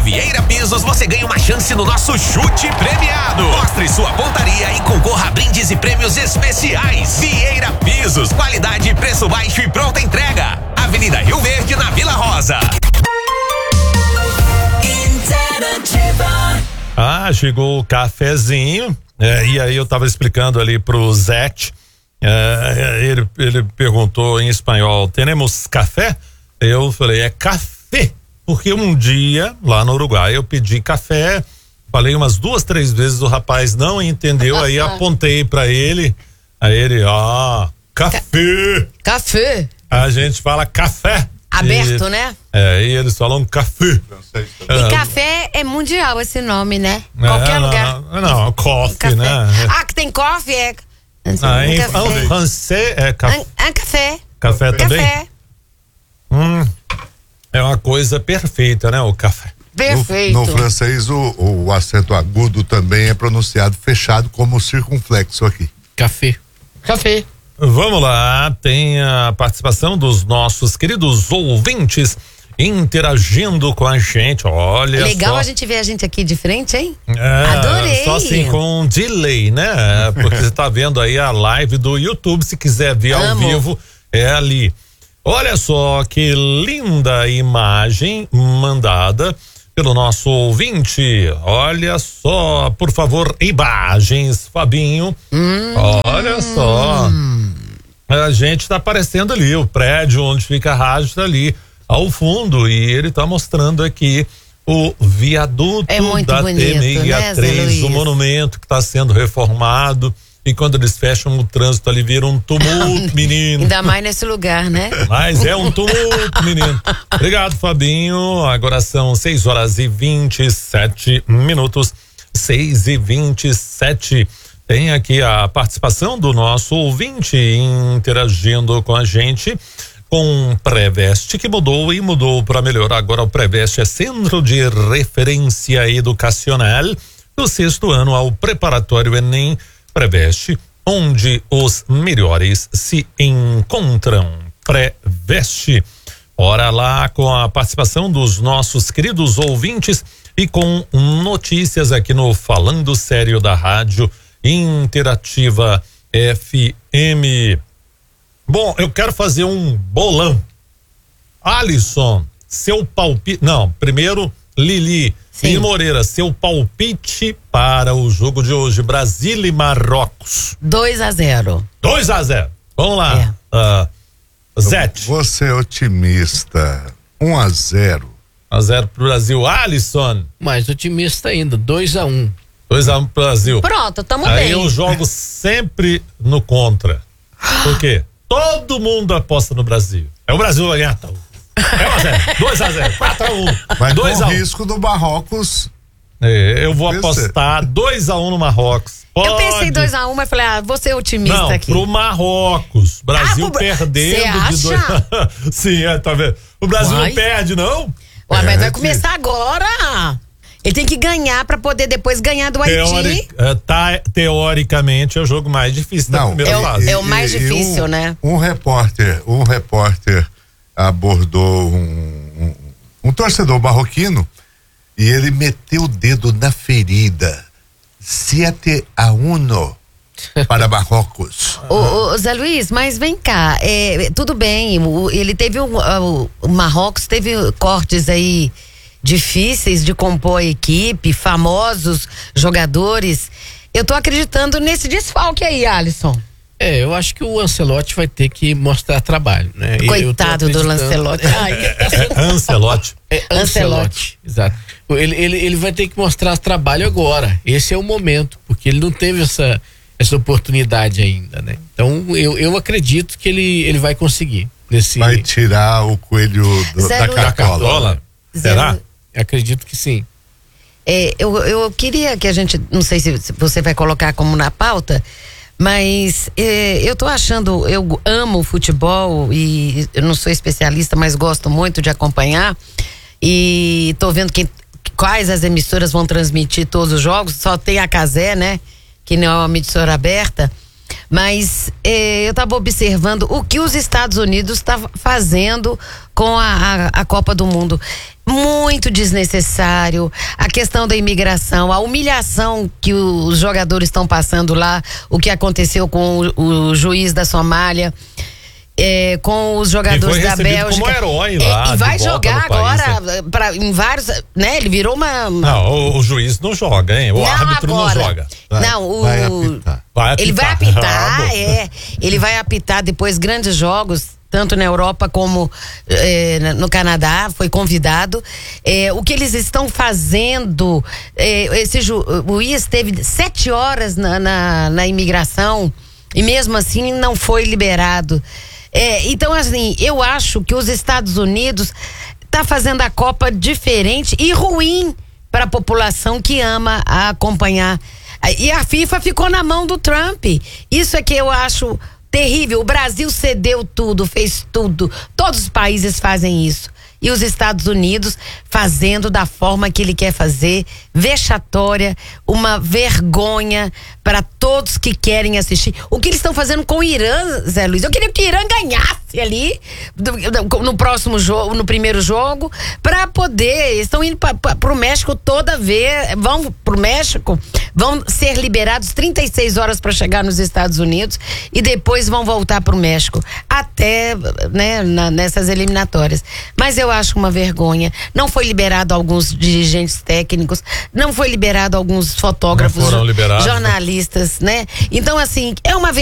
Vieira Pisos, você ganha uma chance no nosso chute premiado. Mostre sua pontaria e concorra a brindes e prêmios especiais. Vieira Pisos, qualidade, preço baixo e pronta entrega. Avenida Rio Verde, na Vila Rosa. Chegou o cafezinho, e aí eu tava explicando ali pro Zete, ele perguntou em espanhol, temos café? Eu falei, é café, porque um dia lá no Uruguai eu pedi café, falei umas 2, 3 vezes, o rapaz não entendeu, aí apontei pra ele, aí ele, café. Café. A gente fala café. Aberto, né? E eles falam café. E café é mundial esse nome, né? Qualquer lugar. Não, coffee, né? Que tem coffee é. Em francês é café. Café. Café também? É uma coisa perfeita, né? O café. Perfeito. No francês, o acento agudo também é pronunciado fechado como circunflexo aqui. Café. Café. Vamos lá, tem a participação dos nossos queridos ouvintes interagindo com a gente, olha legal só. A gente ver a gente aqui de frente, hein? Adorei. Só assim com delay, né? Porque você tá vendo aí a live do YouTube, se quiser ver ao vivo, é ali. Olha só que linda imagem mandada pelo nosso ouvinte. Olha só, por favor, imagens, Fabinho. Olha só. A gente tá aparecendo ali, o prédio onde fica a rádio tá ali ao fundo e ele tá mostrando aqui o viaduto da T63, né, o monumento que tá sendo reformado. E quando eles fecham o trânsito ali vira um tumulto, menino. Ainda mais nesse lugar, né? Mas é um tumulto, menino. Obrigado, Fabinho. Agora são 6h27. 6h27. Tem aqui a participação do nosso ouvinte interagindo com a gente com Preveste, que mudou e mudou para melhor. Agora o Preveste é Centro de Referência Educacional do 6º ano ao preparatório Enem. Preveste, onde os melhores se encontram. Preveste. Ora lá com a participação dos nossos queridos ouvintes e com notícias aqui no Falando Sério da Rádio Interativa FM. Bom, eu quero fazer um bolão. Alisson, seu palpite. Não, primeiro Lili. Lili Moreira, seu palpite para o jogo de hoje, Brasil e Marrocos. 2-0. 2-0. Vamos lá. Zete. Vou ser otimista. 1-0. 1-0 pro Brasil. Alisson. Mais otimista ainda, 2-1. 2-1 pro Brasil. Pronto, tamo bem. Aí eu jogo sempre no contra. Por quê? Todo mundo aposta no Brasil. É o Brasil vai ganhar. 2-0, 4-1. Mas com o risco do Marrocos. Eu vou apostar 2-1 no Marrocos. Eu pensei 2-1, mas falei, vou ser otimista aqui. Pro Marrocos. Brasil perdendo. Você acha? Sim, tá vendo? O Brasil não perde, não? Mas vai começar agora. Ele tem que ganhar pra poder depois ganhar do Haiti. Teoricamente é o jogo mais difícil da primeira fase. É o mais difícil, né? Um repórter abordou um torcedor marroquino e ele meteu o dedo na ferida. 7-1 para Marrocos. Ô Zé Luiz, mas vem cá, tudo bem, ele teve o Marrocos teve cortes aí difíceis de compor a equipe, famosos jogadores. Eu tô acreditando nesse desfalque aí, Alisson. Eu acho que o Ancelotti vai ter que mostrar trabalho, né? Coitado do Lancelotti. Ancelotti, exato. Ele vai ter que mostrar trabalho agora. Esse é o momento, porque ele não teve essa oportunidade ainda, né? Então eu acredito que ele vai conseguir. Vai tirar o coelho da cartola. Será? Acredito que sim. Eu queria que a gente, não sei se você vai colocar como na pauta, mas eu tô achando, eu amo futebol e eu não sou especialista, mas gosto muito de acompanhar e tô vendo quais as emissoras vão transmitir todos os jogos. Só tem a Cazé, né, que não é uma emissora aberta, mas eu tava observando o que os Estados Unidos tá fazendo com a Copa do Mundo. muito desnecessário, a questão da imigração, a humilhação que os jogadores estão passando lá, o que aconteceu com o juiz da Somália, com os jogadores da Bélgica. Como herói lá, e vai de volta jogar no país, agora em vários, né? Ele virou uma. Não, o juiz não joga, hein? O árbitro agora. não joga. Vai apitar. Ele vai apitar, ele vai apitar depois grandes jogos, tanto na Europa como no Canadá, foi convidado. O que eles estão fazendo, esse juiz teve 7 horas na imigração e mesmo assim não foi liberado. Então, assim, eu acho que os Estados Unidos tá fazendo a Copa diferente e ruim para a população que ama acompanhar. E a FIFA ficou na mão do Trump. Isso é que eu acho terrível. O Brasil cedeu tudo, fez tudo. Todos os países fazem isso. E os Estados Unidos fazendo da forma que ele quer fazer, vexatória, uma vergonha para todos que querem assistir. O que eles estão fazendo com o Irã, Zé Luiz? Eu queria que o Irã ganhasse ali no próximo jogo, no primeiro jogo, para poder. Estão indo para o México toda vez, vão para o México, vão ser liberados 36 horas para chegar nos Estados Unidos e depois vão voltar para o México até, né, nessas eliminatórias. Mas eu acho uma vergonha. Não foi liberado alguns dirigentes técnicos, não foi liberado alguns fotógrafos, não foram liberados, jornalistas, né? Então, assim, é uma